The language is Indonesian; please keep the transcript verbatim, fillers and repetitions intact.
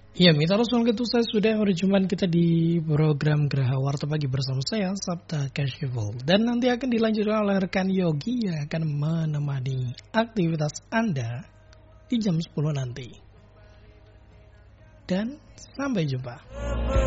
Ya, mitra langsung itu saya sudah berjumpa kita di program Geraha Warta Pagi bersama saya, Sabta Casual. Dan nanti akan dilanjutkan oleh rekan Yogi yang akan menemani aktivitas Anda di jam sepuluh nanti. Dan sampai jumpa.